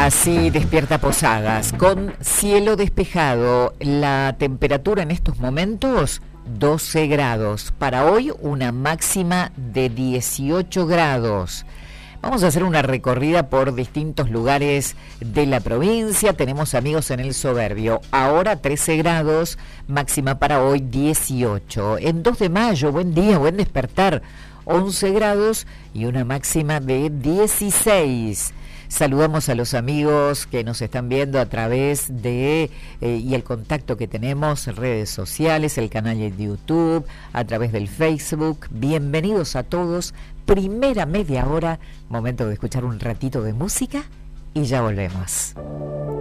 Así despierta Posadas, con cielo despejado. La temperatura en estos momentos, 12 grados. Para hoy, una máxima de 18 grados. Vamos a hacer una recorrida por distintos lugares de la provincia. Tenemos amigos en el Soberbio. Ahora 13 grados, máxima para hoy 18. En 2 de mayo, buen día, buen despertar. 11 grados y una máxima de 16. Saludamos a los amigos que nos están viendo a través de y el contacto que tenemos en redes sociales, el canal de YouTube, a través del Facebook. Bienvenidos a todos. Primera media hora, momento de escuchar un ratito de música y ya volvemos.